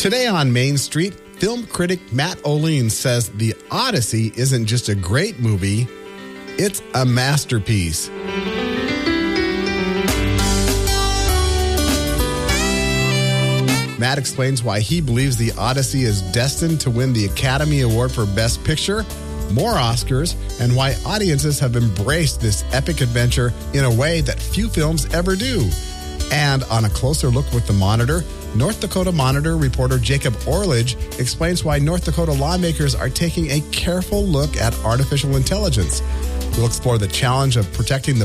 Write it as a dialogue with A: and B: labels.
A: Today on Main Street, film critic Matt O'Lean says The Odyssey isn't just a great movie, it's a masterpiece. Matt explains why he believes The Odyssey is destined to win the Academy Award for Best Picture, more Oscars, and why audiences have embraced this epic adventure in a way that few films ever do. And on a closer look with the Monitor, North Dakota Monitor reporter Jacob Orledge explains why North Dakota lawmakers are taking a careful look at artificial intelligence. We'll explore the challenge of protecting the